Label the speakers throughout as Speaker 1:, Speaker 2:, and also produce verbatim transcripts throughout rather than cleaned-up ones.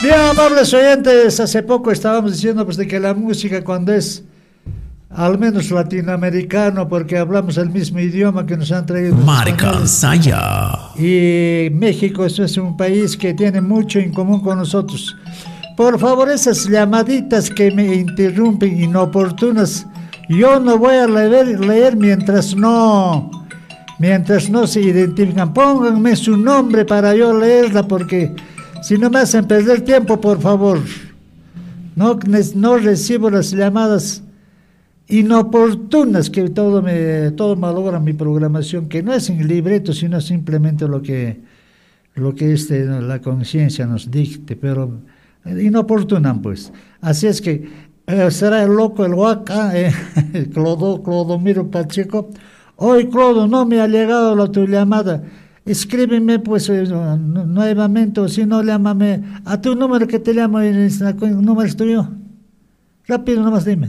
Speaker 1: Bien, amables oyentes, hace poco estábamos diciendo pues de que la música cuando es al menos latinoamericano, porque hablamos el mismo idioma que nos han traído
Speaker 2: Marca Saya.
Speaker 1: Y México eso es un país que tiene mucho en común con nosotros. Por favor, esas llamaditas que me interrumpen inoportunas, yo no voy a leer, leer mientras no mientras no se identifican. Pónganme su nombre para yo leerla, porque si no me hacen perder tiempo, por favor. No, no recibo las llamadas inoportunas que todo me todo malogra mi programación, que no es en libreto, sino simplemente lo que lo que este, la conciencia nos dicte, pero inoportunan pues. Así es que eh, será el loco el Huaca, eh, Clodo, Clodomiro Pacheco. Hoy, Clodo, no me ha llegado la tu llamada. Escríbeme pues eh, nuevamente, o si no, llámame a tu número que te llamo, en el número es tuyo. Rápido, nomás dime.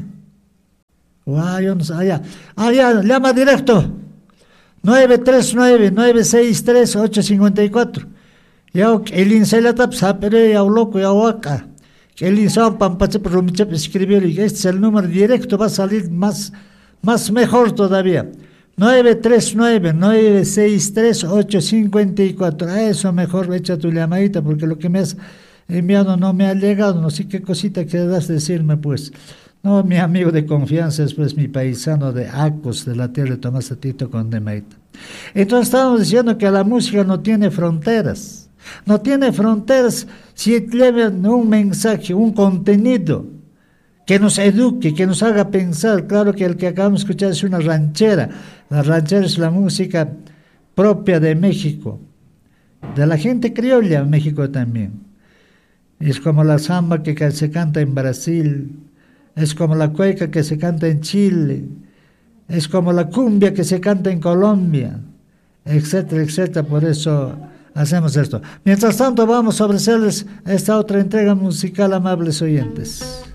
Speaker 1: Ah, yo no sé, allá. Ah, ya, llama directo. nueve tres nueve, nueve seis tres, ocho cinco cuatro. Ya, el inselata, sapere, ya, loco, ya, Huaca. El insao, pampache, por escribió, y este es el número directo, va a salir más, más mejor todavía. nueve tres nueve, nueve seis tres, ocho cinco cuatro. A eso mejor echa tu llamadita, porque lo que me has enviado no me ha llegado. No sé qué cosita querrás decirme, pues. No, mi amigo de confianza es pues mi paisano de Acos, de la tierra de Tomás Tito Condemaita. Entonces estamos diciendo que la música no tiene fronteras. No tiene fronteras si llevan un mensaje, un contenido que nos eduque, que nos haga pensar. Claro que el que acabamos de escuchar es una ranchera. La ranchera es la música propia de México, de la gente criolla en México también. Es como la samba que se canta en Brasil, es como la cueca que se canta en Chile, es como la cumbia que se canta en Colombia, etcétera, etcétera. Por eso hacemos esto. Mientras tanto, vamos a ofrecerles esta otra entrega musical, amables oyentes.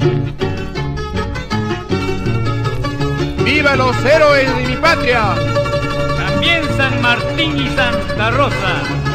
Speaker 3: ¡Viva los héroes de mi patria!
Speaker 4: También San Martín y Santa Rosa.